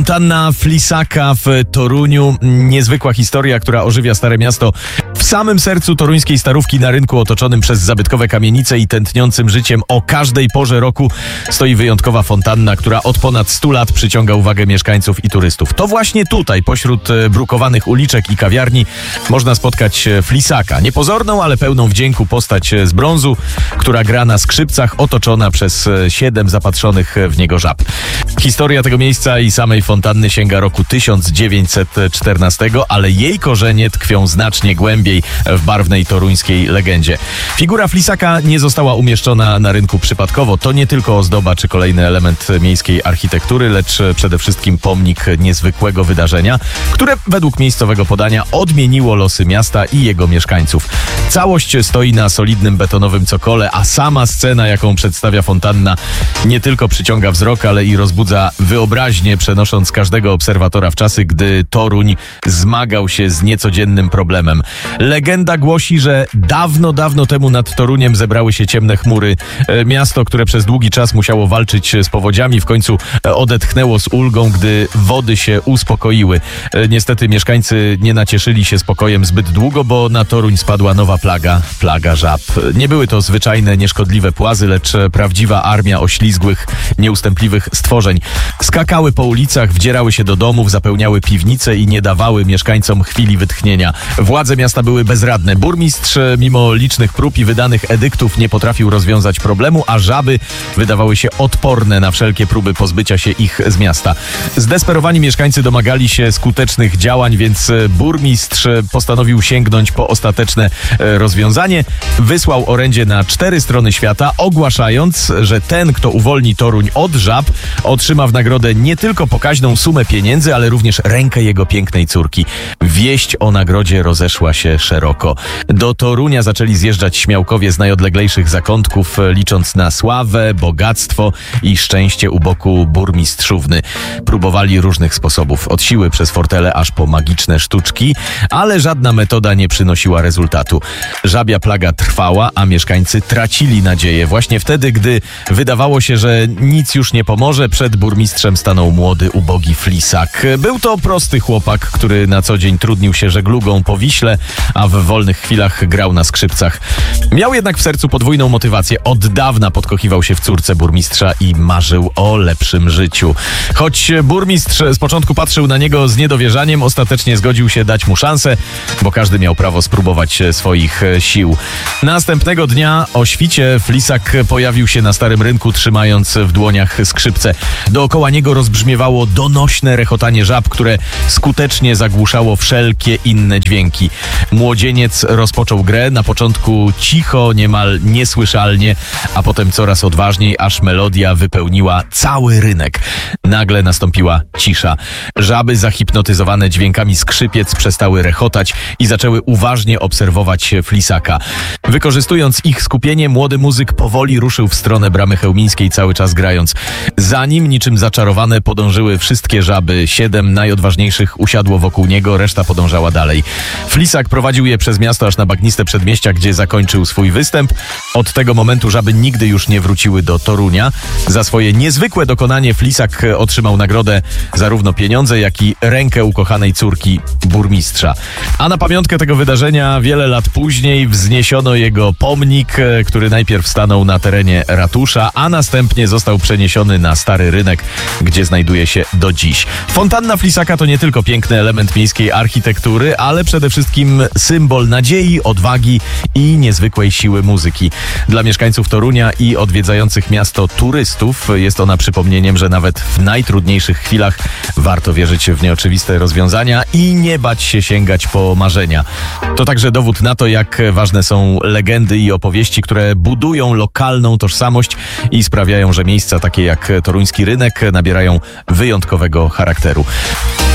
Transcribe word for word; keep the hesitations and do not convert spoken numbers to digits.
Fontanna Flisaka w Toruniu. Niezwykła historia, która ożywia Stare Miasto. W samym sercu toruńskiej starówki, na rynku otoczonym przez zabytkowe kamienice i tętniącym życiem o każdej porze roku stoi wyjątkowa fontanna, która od ponad stu lat przyciąga uwagę mieszkańców i turystów. To właśnie tutaj, pośród brukowanych uliczek i kawiarni, można spotkać Flisaka. Niepozorną, ale pełną wdzięku postać z brązu, która gra na skrzypcach, otoczona przez siedem zapatrzonych w niego żab. Historia tego miejsca i samej fontanny sięga roku tysiąc dziewięćset czternastego, ale jej korzenie tkwią znacznie głębiej w barwnej toruńskiej legendzie. Figura Flisaka nie została umieszczona na rynku przypadkowo. To nie tylko ozdoba czy kolejny element miejskiej architektury, lecz przede wszystkim pomnik niezwykłego wydarzenia, które według miejscowego podania odmieniło losy miasta i jego mieszkańców. Całość stoi na solidnym betonowym cokole, a sama scena, jaką przedstawia fontanna, nie tylko przyciąga wzrok, ale i rozbudza wyobraźnię, przenosząc każdego obserwatora w czasy, gdy Toruń zmagał się z niecodziennym problemem. Legenda głosi, że dawno, dawno temu nad Toruniem zebrały się ciemne chmury. Miasto, które przez długi czas musiało walczyć z powodziami, w końcu odetchnęło z ulgą, gdy wody się uspokoiły. Niestety mieszkańcy nie nacieszyli się spokojem zbyt długo, bo na Toruń spadła nowa plaga, plaga żab. Nie były to zwyczajne, nieszkodliwe płazy, lecz prawdziwa armia oślizgłych, nieustępliwych stworzeń. Skakały po ulicach, wdzierały się do domów, zapełniały piwnice i nie dawały mieszkańcom chwili wytchnienia. Władze miasta były bezradne. Burmistrz, mimo licznych prób i wydanych edyktów, nie potrafił rozwiązać problemu, a żaby wydawały się odporne na wszelkie próby pozbycia się ich z miasta. Zdesperowani mieszkańcy domagali się skutecznych działań, więc burmistrz postanowił sięgnąć po ostateczne rozwiązanie. Wysłał orędzie na cztery strony świata, ogłaszając, że ten, kto uwolni Toruń od żab, otrzyma w nagrodę nie tylko pokaźną sumę pieniędzy, ale również rękę jego pięknej córki. Wieść o nagrodzie rozeszła się szeroko. Do Torunia zaczęli zjeżdżać śmiałkowie z najodleglejszych zakątków, licząc na sławę, bogactwo i szczęście u boku burmistrzówny. Próbowali różnych sposobów, od siły przez fortele aż po magiczne sztuczki, ale żadna metoda nie przynosiła rezultatu. Żabia plaga trwała, a mieszkańcy tracili nadzieję. Właśnie wtedy, gdy wydawało się, że nic już nie pomoże, przed burmistrzem stanął młody, ubogi Flisak. Był to prosty chłopak, który na co dzień trudnił się żeglugą po Wiśle, a w wolnych chwilach grał na skrzypcach. Miał jednak w sercu podwójną motywację. Od dawna podkochiwał się w córce burmistrza i marzył o lepszym życiu. Choć burmistrz z początku patrzył na niego z niedowierzaniem, ostatecznie zgodził się dać mu szansę, bo każdy miał prawo spróbować swoich sił. Następnego dnia o świcie Flisak pojawił się na Starym Rynku, trzymając w dłoniach skrzypce. Dookoła niego rozbrzmiewało donośne rechotanie żab, które skutecznie zagłuszało wszelkie inne dźwięki. Młodzieniec rozpoczął grę, na początku cicho, niemal niesłyszalnie, a potem coraz odważniej, aż melodia wypełniła cały rynek. Nagle nastąpiła cisza. Żaby zahipnotyzowane dźwiękami skrzypiec przestały rechotać i zaczęły uważnie obserwować Flisaka. Wykorzystując ich skupienie, młody muzyk powoli ruszył w stronę Bramy Chełmińskiej, cały czas grając. Za nim, niczym zaczarowane, podążyły wszystkie żaby. Siedem najodważniejszych usiadło wokół niego, reszta podążała dalej. Flisak prowadził je przez miasto aż na bagniste przedmieścia, gdzie zakończył swój występ. Od tego momentu żaby nigdy już nie wróciły do Torunia. Za swoje niezwykłe dokonanie Flisak otrzymał nagrodę, zarówno pieniądze, jak i rękę ukochanej córki burmistrza. A na pamiątkę tego wydarzenia wiele lat później wzniesiono jego pomnik, który najpierw stanął na terenie ratusza, a następnie został przeniesiony na Stary Rynek, gdzie znajduje się do dziś. Fontanna Flisaka to nie tylko piękny element miejskiej architektury, ale przede wszystkim symbol nadziei, odwagi i niezwykłej siły muzyki. Dla mieszkańców Torunia i odwiedzających miasto turystów jest ona przypomnieniem, że nawet w najtrudniejszych chwilach warto wierzyć w nieoczywiste rozwiązania i nie bać się sięgać po marzenia. To także dowód na to, jak ważne są legendy i opowieści, które budują lokalną tożsamość i sprawiają, że miejsca takie jak toruński rynek nabierają wyjątkowego charakteru.